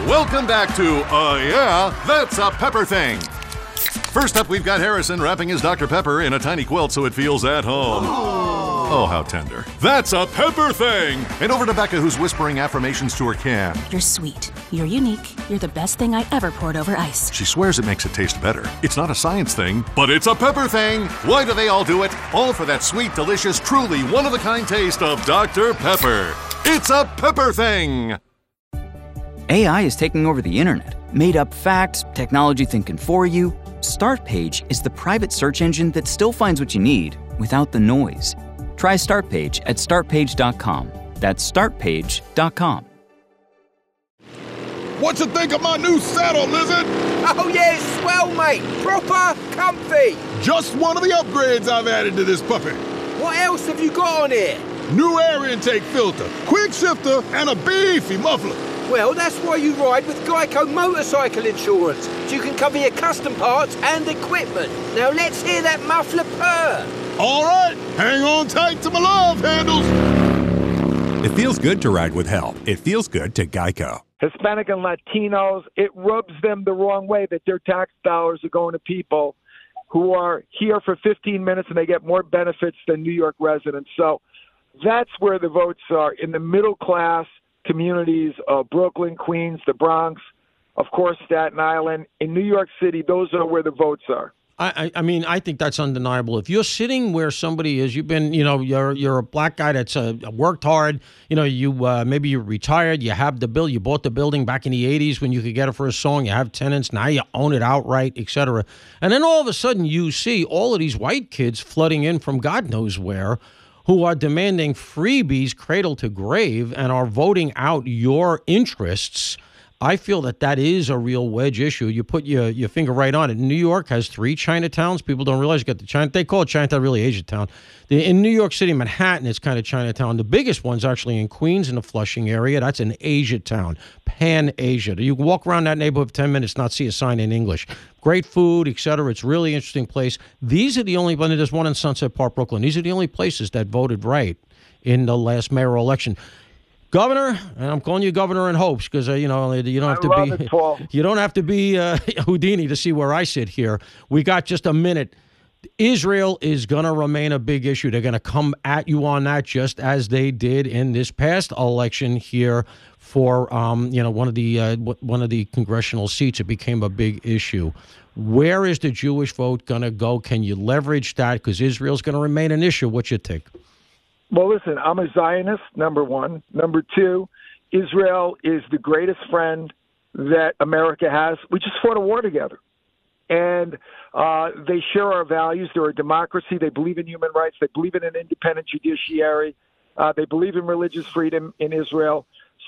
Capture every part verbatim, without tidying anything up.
Welcome back to Uh Yeah, That's a Pepper Thing. First up, we've got Harrison wrapping his Doctor Pepper in a tiny quilt so it feels at home. Oh, how tender. That's a Pepper Thing! And over to Becca, who's whispering affirmations to her can. You're sweet. You're unique. You're the best thing I ever poured over ice. She swears it makes it taste better. It's not a science thing, but it's a pepper thing. Why do they all do it? All for that sweet, delicious, truly one-of-a-kind taste of Doctor Pepper. It's a Pepper Thing! A I is taking over the internet. Made up facts, technology thinking for you. Startpage is the private search engine that still finds what you need without the noise. Try Startpage at start page dot com. That's start page dot com. What you think of my new saddle, Lizard? Oh yeah, swell, mate. Proper comfy. Just one of the upgrades I've added to this puppy. What else have you got on here? New air intake filter, quick shifter, and a beefy muffler. Well, that's why you ride with Geico Motorcycle Insurance, so you can cover your custom parts and equipment. Now let's hear that muffler purr. All right, hang on tight to my love handles. It feels good to ride with help. It feels good to Geico. Hispanic and Latinos, it rubs them the wrong way that their tax dollars are going to people who are here for fifteen minutes and they get more benefits than New York residents. So that's where the votes are, in the middle class communities of Brooklyn, Queens, the Bronx, of course, Staten Island. In New York City, those are where the votes are. I, I mean, I think that's undeniable. If you're sitting where somebody is, you've been, you know, you're you're a black guy that's uh, worked hard. You know, you uh, maybe you're retired. You have the bill. You bought the building back in the eighties when you could get it for a song. You have tenants. Now you own it outright, et cetera. And then all of a sudden you see all of these white kids flooding in from God knows where, who are demanding freebies cradle to grave and are voting out your interests. I feel that that is a real wedge issue. You put your, your finger right on it. New York has three Chinatowns. People don't realize you got the China. They call it Chinatown, really Asiatown. The, in New York City, Manhattan, it's kind of Chinatown. The biggest one's actually in Queens in the Flushing area. That's an Asiatown, Pan-Asia. You can walk around that neighborhood for ten minutes, not see a sign in English. Great food, et cetera. It's a really interesting place. These are the only, but there's one in Sunset Park, Brooklyn. These are the only places that voted right in the last mayoral election. Governor, and I'm calling you Governor in hopes because uh, you know you don't have to I be love it, Paul. you don't have to be uh, Houdini to see where I sit here. We got just a minute. Israel is going to remain a big issue. They're going to come at you on that just as they did in this past election here for um, you know one of the uh, one of the congressional seats. It became a big issue. Where is the Jewish vote going to go? Can you leverage that? Because Israel's going to remain an issue. What's your take? Well, listen, I'm a Zionist, number one. Number two, Israel is the greatest friend that America has. We just fought a war together. And uh, they share our values. They're a democracy. They believe in human rights. They believe in an independent judiciary. Uh, they believe in religious freedom in Israel.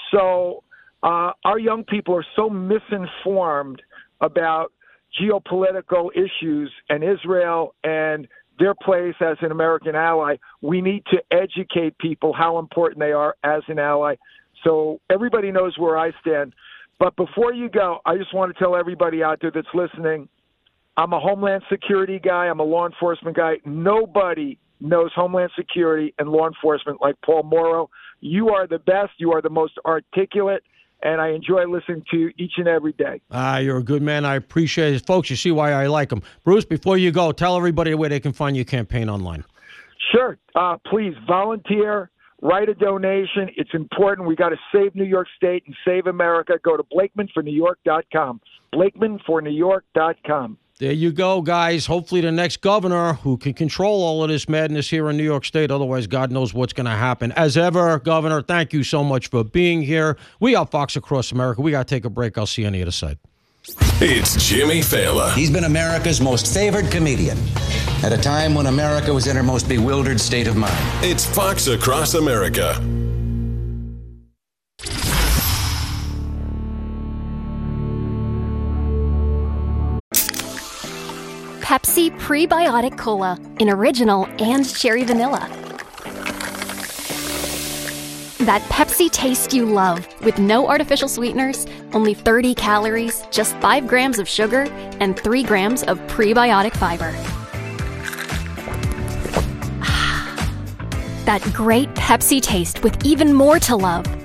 So uh, our young people are so misinformed about geopolitical issues and Israel and their place as an American ally. We need to educate people how important they are as an ally. So everybody knows where I stand. But before you go, I just want to tell everybody out there that's listening, I'm a Homeland Security guy. I'm a law enforcement guy. Nobody knows Homeland Security and law enforcement like Paul Mauro. You are the best. You are the most articulate. And I enjoy listening to you each and every day. Ah, you're a good man. I appreciate it. Folks, you see why I like him. Bruce, before you go, tell everybody where they can find your campaign online. Sure. Uh, please volunteer, write a donation. It's important. We got to save New York State and save America. Go to Blakeman for New York dot com. Blakeman for New York dot com. There you go, guys. Hopefully the next governor who can control all of this madness here in New York State. Otherwise, God knows what's going to happen. As ever, Governor, thank you so much for being here. We are Fox Across America. We got to take a break. I'll see you on the other side. It's Jimmy Fallon. He's been America's most favored comedian at a time when America was in her most bewildered state of mind. It's Fox Across America. Pepsi Prebiotic Cola in original and cherry vanilla. That Pepsi taste you love with no artificial sweeteners, only thirty calories, just five grams of sugar, and three grams of prebiotic fiber. That great Pepsi taste with even more to love.